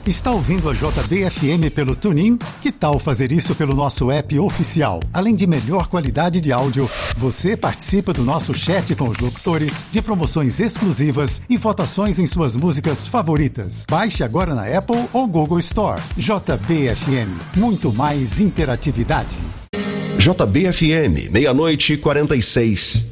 Está ouvindo a JBFM pelo TuneIn? Que tal fazer isso pelo nosso app oficial? Além de melhor qualidade de áudio, você participa do nosso chat com os locutores, de promoções exclusivas e votações em suas músicas favoritas. Baixe agora na Apple ou Google Store. JBFM, muito mais interatividade. JBFM, 00:46.